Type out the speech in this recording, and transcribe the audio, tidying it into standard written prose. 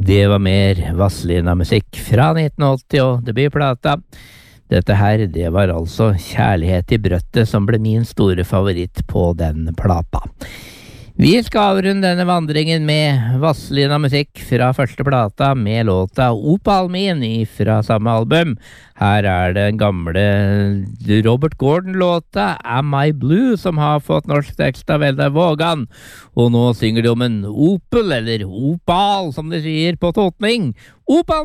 Det var mer Vazelina-musikk fra 1980 og debutplata. Dette her, det var altså Kjærlighet i brøttet som ble min store favoritt på den plata. Vi skal avrunde denne vandringen med Vazelina-musikk fra første plata med låta Opal Min fra samme album. Her er det gamle Robert Gordon-låta Am I Blue som har fått norsk tekst av Eldar Vågan. Og nå synger de om en Opel, eller Opal som de sier på totning. Opal